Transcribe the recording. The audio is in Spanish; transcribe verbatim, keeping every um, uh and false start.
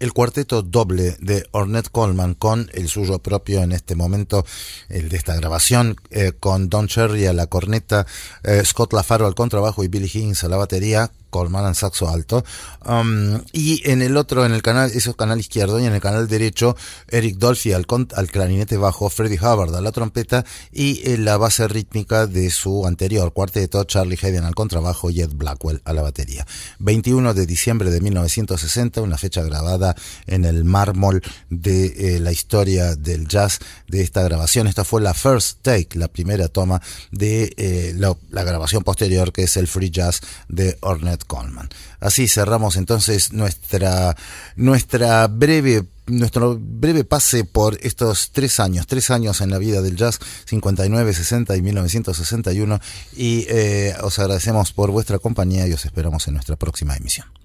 el cuarteto doble de Ornette Coleman con el suyo propio en este momento, el de esta grabación, eh, con Don Cherry a la corneta, eh, Scott LaFaro al contrabajo y Billy Higgins a la batería, Coleman en saxo alto, um, y en el otro, en el canal, eso es canal izquierdo, y en el canal derecho, Eric Dolphy al, al clarinete bajo, Freddie Hubbard a la trompeta, y eh, la base rítmica de su anterior cuarteto, Charlie Haden al contrabajo y Ed Blackwell a la batería. veintiuno de diciembre de mil novecientos sesenta, una fecha grabada en el mármol de eh, la historia del jazz de esta grabación. Esta fue la first take, la primera toma de eh, la, la grabación posterior, que es el Free Jazz de Ornette Coleman. Así cerramos entonces nuestra nuestra breve nuestro breve pase por estos tres años, tres años en la vida del jazz, cincuenta y nueve, sesenta y mil novecientos sesenta y uno, y eh, os agradecemos por vuestra compañía y os esperamos en nuestra próxima emisión.